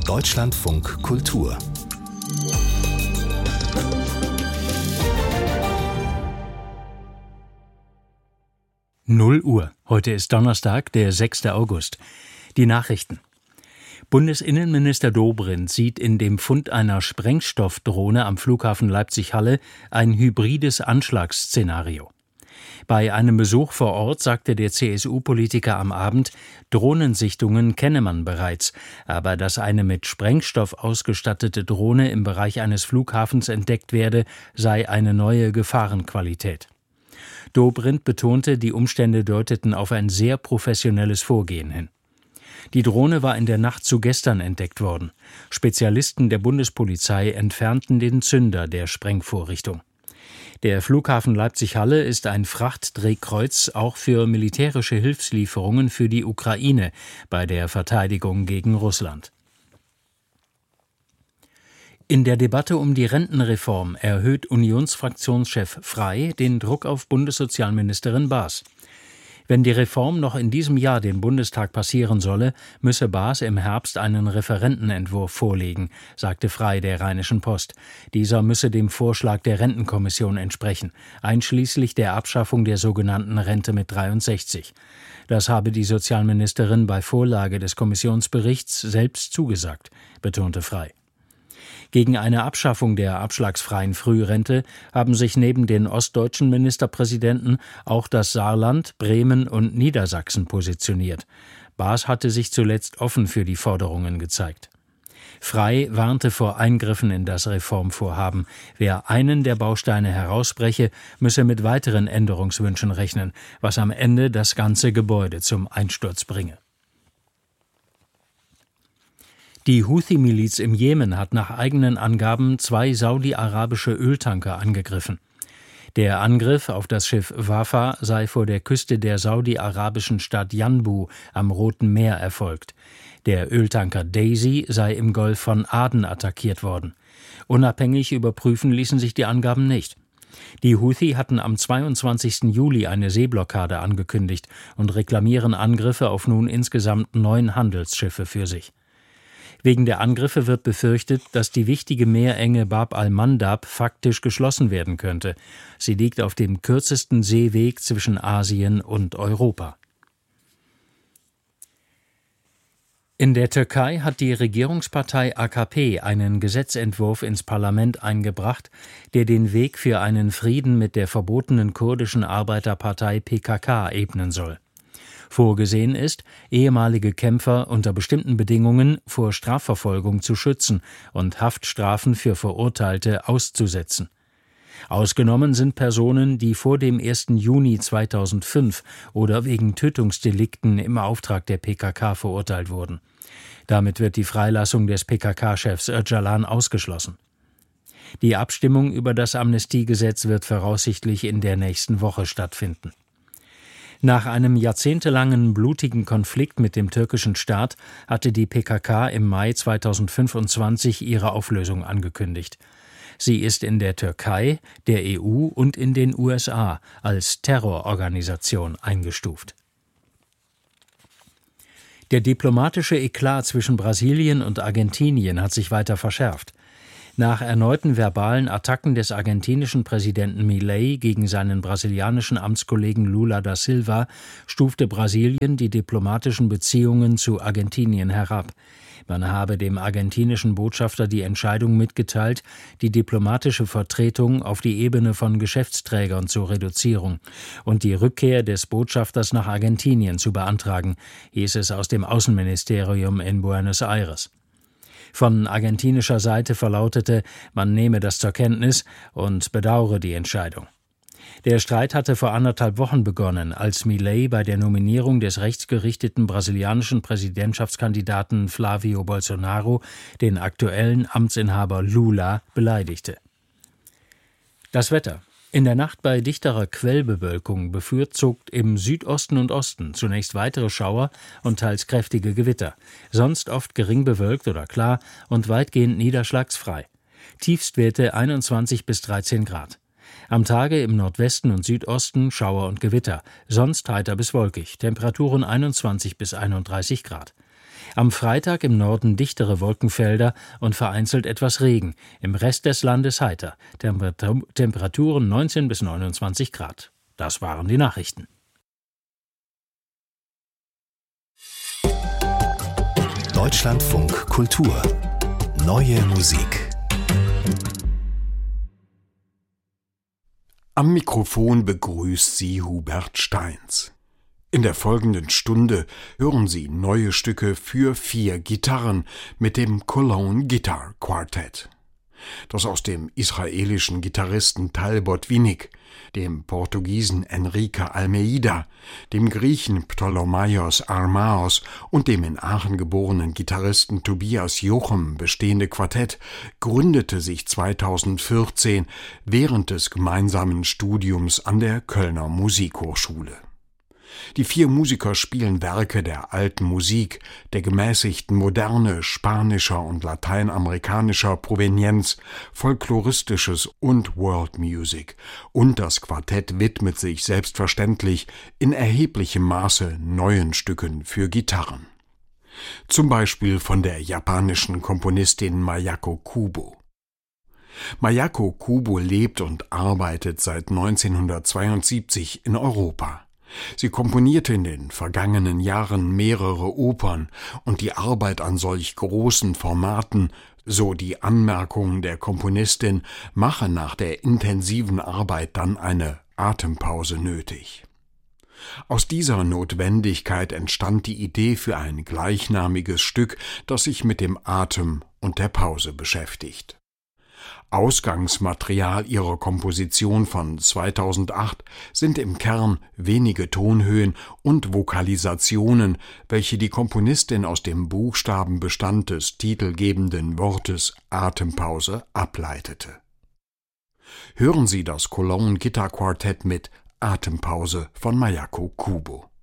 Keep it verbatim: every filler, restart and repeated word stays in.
Deutschlandfunk Kultur. null Uhr. Heute ist Donnerstag, der sechster August. Die Nachrichten. Bundesinnenminister Dobrindt sieht in dem Fund einer Sprengstoffdrohne am Flughafen Leipzig-Halle ein hybrides Anschlagsszenario. Bei einem Besuch vor Ort sagte der C S U-Politiker am Abend, Drohnensichtungen kenne man bereits, aber dass eine mit Sprengstoff ausgestattete Drohne im Bereich eines Flughafens entdeckt werde, sei eine neue Gefahrenqualität. Dobrindt betonte, die Umstände deuteten auf ein sehr professionelles Vorgehen hin. Die Drohne war in der Nacht zu gestern entdeckt worden. Spezialisten der Bundespolizei entfernten den Zünder der Sprengvorrichtung. Der Flughafen Leipzig-Halle ist ein Frachtdrehkreuz auch für militärische Hilfslieferungen für die Ukraine bei der Verteidigung gegen Russland. In der Debatte um die Rentenreform erhöht Unionsfraktionschef Frey den Druck auf Bundessozialministerin Baas. Wenn die Reform noch in diesem Jahr den Bundestag passieren solle, müsse Baas im Herbst einen Referentenentwurf vorlegen, sagte Frey der Rheinischen Post. Dieser müsse dem Vorschlag der Rentenkommission entsprechen, einschließlich der Abschaffung der sogenannten Rente mit dreiundsechzig. Das habe die Sozialministerin bei Vorlage des Kommissionsberichts selbst zugesagt, betonte Frey. Gegen eine Abschaffung der abschlagsfreien Frührente haben sich neben den ostdeutschen Ministerpräsidenten auch das Saarland, Bremen und Niedersachsen positioniert. Baas hatte sich zuletzt offen für die Forderungen gezeigt. Frey warnte vor Eingriffen in das Reformvorhaben. Wer einen der Bausteine herausbreche, müsse mit weiteren Änderungswünschen rechnen, was am Ende das ganze Gebäude zum Einsturz bringe. Die Houthi-Miliz im Jemen hat nach eigenen Angaben zwei saudi-arabische Öltanker angegriffen. Der Angriff auf das Schiff Wafa sei vor der Küste der saudi-arabischen Stadt Yanbu am Roten Meer erfolgt. Der Öltanker Daisy sei im Golf von Aden attackiert worden. Unabhängig überprüfen ließen sich die Angaben nicht. Die Houthi hatten am zweiundzwanzigsten Juli eine Seeblockade angekündigt und reklamieren Angriffe auf nun insgesamt neun Handelsschiffe für sich. Wegen der Angriffe wird befürchtet, dass die wichtige Meerenge Bab al-Mandab faktisch geschlossen werden könnte. Sie liegt auf dem kürzesten Seeweg zwischen Asien und Europa. In der Türkei hat die Regierungspartei A K P einen Gesetzentwurf ins Parlament eingebracht, der den Weg für einen Frieden mit der verbotenen kurdischen Arbeiterpartei P K K ebnen soll. Vorgesehen ist, ehemalige Kämpfer unter bestimmten Bedingungen vor Strafverfolgung zu schützen und Haftstrafen für Verurteilte auszusetzen. Ausgenommen sind Personen, die vor dem ersten Juni zweitausendfünf oder wegen Tötungsdelikten im Auftrag der P K K verurteilt wurden. Damit wird die Freilassung des P K K-Chefs Öcalan ausgeschlossen. Die Abstimmung über das Amnestiegesetz wird voraussichtlich in der nächsten Woche stattfinden. Nach einem jahrzehntelangen blutigen Konflikt mit dem türkischen Staat hatte die P K K im Mai zweitausendfünfundzwanzig ihre Auflösung angekündigt. Sie ist in der Türkei, der E U und in den U S A als Terrororganisation eingestuft. Der diplomatische Eklat zwischen Brasilien und Argentinien hat sich weiter verschärft. Nach erneuten verbalen Attacken des argentinischen Präsidenten Milei gegen seinen brasilianischen Amtskollegen Lula da Silva stufte Brasilien die diplomatischen Beziehungen zu Argentinien herab. Man habe dem argentinischen Botschafter die Entscheidung mitgeteilt, die diplomatische Vertretung auf die Ebene von Geschäftsträgern zu reduzieren und die Rückkehr des Botschafters nach Argentinien zu beantragen, hieß es aus dem Außenministerium in Buenos Aires. Von argentinischer Seite verlautete, man nehme das zur Kenntnis und bedauere die Entscheidung. Der Streit hatte vor anderthalb Wochen begonnen, als Milei bei der Nominierung des rechtsgerichteten brasilianischen Präsidentschaftskandidaten Flávio Bolsonaro den aktuellen Amtsinhaber Lula beleidigte. Das Wetter. In der Nacht bei dichterer Quellbewölkung bevorzugt im Südosten und Osten zunächst weitere Schauer und teils kräftige Gewitter, sonst oft gering bewölkt oder klar und weitgehend niederschlagsfrei. Tiefstwerte einundzwanzig bis dreizehn Grad. Am Tage im Nordwesten und Südosten Schauer und Gewitter, sonst heiter bis wolkig, Temperaturen einundzwanzig bis einunddreißig Grad. Am Freitag im Norden dichtere Wolkenfelder und vereinzelt etwas Regen. Im Rest des Landes heiter. Temperaturen neunzehn bis neunundzwanzig Grad. Das waren die Nachrichten. Deutschlandfunk Kultur. Neue Musik. Am Mikrofon begrüßt Sie Hubert Steins. In der folgenden Stunde hören Sie neue Stücke für vier Gitarren mit dem Cologne Guitar Quartet. Das aus dem israelischen Gitarristen Talbot Winnick, dem Portugiesen Enrique Almeida, dem Griechen Ptolemaios Armaos und dem in Aachen geborenen Gitarristen Tobias Jochem bestehende Quartett gründete sich zweitausendvierzehn während des gemeinsamen Studiums an der Kölner Musikhochschule. Die vier Musiker spielen Werke der alten Musik, der gemäßigten Moderne, spanischer und lateinamerikanischer Provenienz, folkloristisches und World Music, und das Quartett widmet sich selbstverständlich in erheblichem Maße neuen Stücken für Gitarren. Zum Beispiel von der japanischen Komponistin Mayako Kubo. Mayako Kubo lebt und arbeitet seit neunzehnhundertzweiundsiebzig in Europa. Sie komponierte in den vergangenen Jahren mehrere Opern, und die Arbeit an solch großen Formaten, so die Anmerkungen der Komponistin, mache nach der intensiven Arbeit dann eine Atempause nötig. Aus dieser Notwendigkeit entstand die Idee für ein gleichnamiges Stück, das sich mit dem Atem und der Pause beschäftigt. Ausgangsmaterial ihrer Komposition von zweitausendacht sind im Kern wenige Tonhöhen und Vokalisationen, welche die Komponistin aus dem Buchstabenbestand des titelgebenden Wortes Atempause ableitete. Hören Sie das Cologne Guitar Quartet mit Atempause von Mayako Kubo.